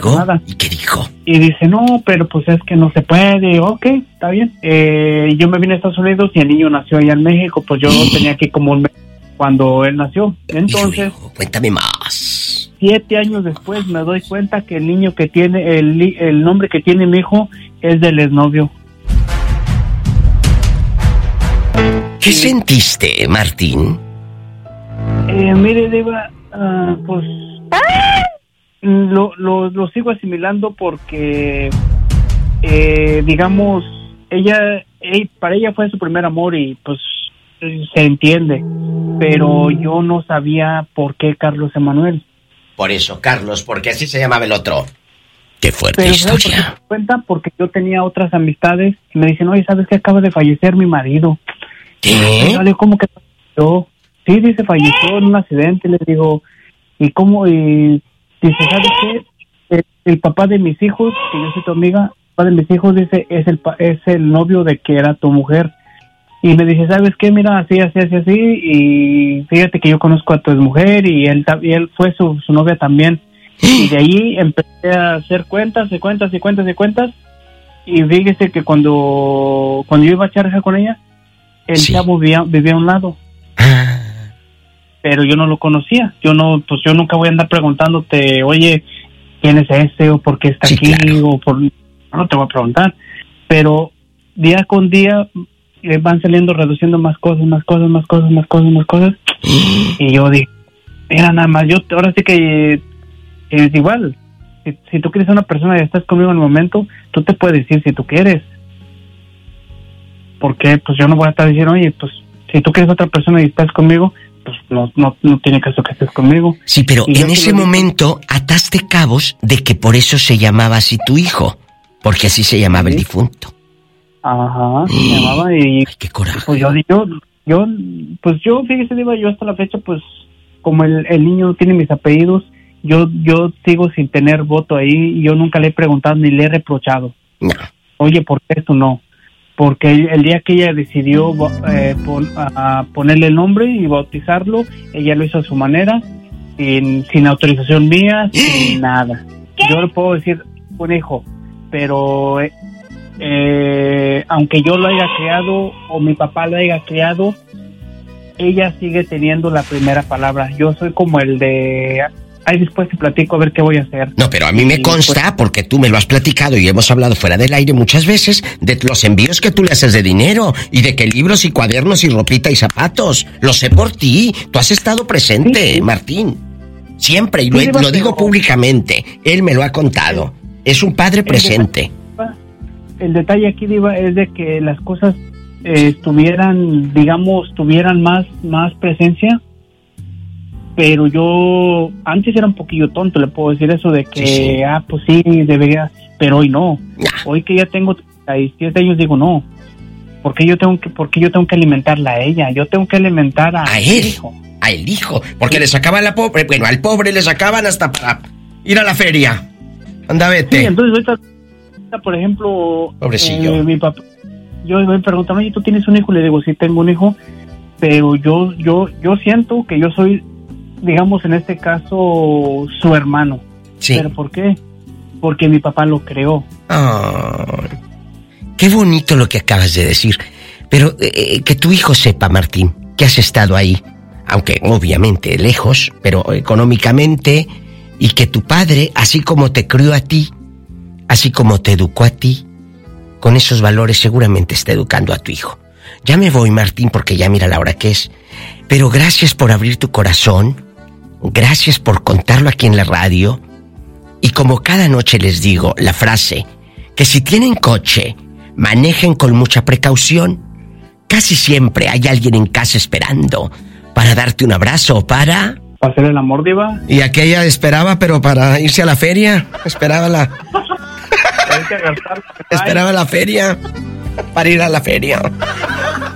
luego? nada. ¿Y qué dijo? Y dice, no, pero pues es que no se puede. Ok, está bien. Yo me vine a Estados Unidos y el niño nació allá en México, pues yo tenía aquí como un mes cuando él nació. Entonces, luego, cuéntame más. 7 años después me doy cuenta que el niño que tiene, el nombre que tiene mi hijo es del exnovio. ¿Qué sentiste, Martín? Mire, Diva, pues lo sigo asimilando porque, digamos, para ella fue su primer amor y pues se entiende, pero yo no sabía por qué Carlos Emanuel. Por eso, Carlos, porque así se llamaba el otro. Qué fuerte Pero historia. ¿sabes por qué me cuenta? Porque yo tenía otras amistades y me dicen, oye, ¿sabes qué? Acaba de fallecer mi marido. ¿Qué? Y ¿cómo que falleció? Sí, dice, falleció en un accidente. Les digo, ¿y cómo? Y dice, ¿sabes qué? El papá de mis hijos, que yo soy tu amiga, el papá de mis hijos, dice, es el novio de que era tu mujer. Y me dice, ¿sabes qué? Mira, así, y fíjate que yo conozco a tu mujer y él fue su novia también. Y de ahí empecé a hacer cuentas, y fíjese que cuando yo iba a charlar con ella, el chavo vivía a un lado. Pero yo no lo conocía. Yo nunca voy a andar preguntándote, oye, ¿quién es ese? O por qué está aquí, claro. No te voy a preguntar. Pero día con día van saliendo, reduciendo más cosas. Y yo dije, mira, nada más, ahora sí que es igual. Si tú quieres a una persona y estás conmigo en el momento, tú te puedes decir si tú quieres. Porque pues yo no voy a estar diciendo, oye, pues si tú quieres a otra persona y estás conmigo, pues no tiene caso que estés conmigo. Sí, pero en ese momento ataste cabos de que por eso se llamaba así tu hijo, porque así se llamaba el difunto. Ajá, se llamaba y... Ay, qué coraje. Pues yo, fíjese, Diva, yo hasta la fecha, pues, como el niño tiene mis apellidos, yo sigo sin tener voto ahí, y yo nunca le he preguntado ni le he reprochado. No. Oye, ¿por qué esto no? Porque el día que ella decidió ponerle el nombre y bautizarlo, ella lo hizo a su manera, sin autorización mía, sin nada. Yo le puedo decir un hijo, pero aunque yo lo haya creado o mi papá lo haya creado, ella sigue teniendo la primera palabra. Yo soy como el de... Ahí después te platico a ver qué voy a hacer. No, pero a mí me consta, porque tú me lo has platicado y hemos hablado fuera del aire muchas veces, de los envíos que tú le haces de dinero y de que libros y cuadernos y ropita y zapatos. Lo sé por ti. Tú has estado presente, sí. Martín. Siempre, y lo digo públicamente. Él me lo ha contado. Es un padre presente. El detalle aquí, Diva, es de que las cosas tuvieran más presencia. Pero yo antes era un poquillo tonto, le puedo decir eso de que, sí. Pues sí, debería, pero hoy no. Hoy que ya tengo 37 años digo no. Porque yo tengo que alimentarla a ella, yo tengo que alimentar a él, hijo. A el hijo, porque le sacaban al pobre le sacaban hasta para ir a la feria. Anda, vete. Sí, entonces ahorita por ejemplo, pobrecillo. Mi papá, yo me preguntan, oye, ¿tú tienes un hijo? Le digo, sí, tengo un hijo, pero yo siento que yo soy, digamos, en este caso, su hermano. Sí. ¿Pero por qué? Porque mi papá lo creó. Oh, qué bonito lo que acabas de decir. Pero que tu hijo sepa, Martín, que has estado ahí, aunque obviamente lejos, pero económicamente, y que tu padre, así como te crió a ti, así como te educó a ti, con esos valores seguramente está educando a tu hijo. Ya me voy, Martín, porque ya mira la hora que es. Pero gracias por abrir tu corazón. Gracias por contarlo aquí en la radio. Y como cada noche les digo la frase, que si tienen coche, manejen con mucha precaución. Casi siempre hay alguien en casa esperando para darte un abrazo o para hacer el amor, Diva. Y aquella esperaba, pero para irse a la feria. Esperaba la feria para ir a la feria.